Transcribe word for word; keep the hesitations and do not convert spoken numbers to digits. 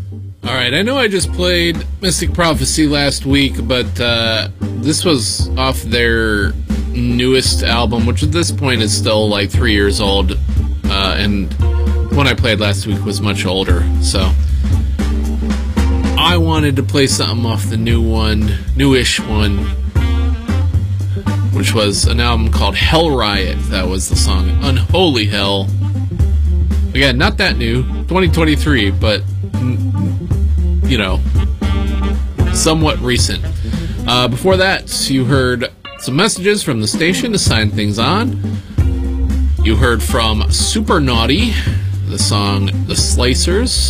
Alright, I know I just played Mystic Prophecy last week, but uh, this was off their newest album, which at this point is still like three years old, uh, and one I played last week was much older, so I wanted to play something off the new one, newish one, which was an album called Hell Riot. That was the song Unholy Hell. Again, not that new, twenty twenty-three, but you know, somewhat recent. Uh, before that, you heard some messages from the station to sign things on. You heard from Super Naughty, the song The Slicers.